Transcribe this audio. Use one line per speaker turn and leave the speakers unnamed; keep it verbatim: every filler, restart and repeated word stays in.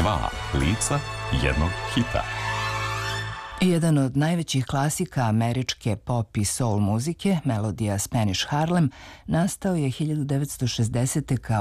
Dva lica jednog hita.
Jedan od najvećih klasika američke pop i soul muzike, melodija Spanish Harlem, nastao je hiljadu devetsto šezdesete kao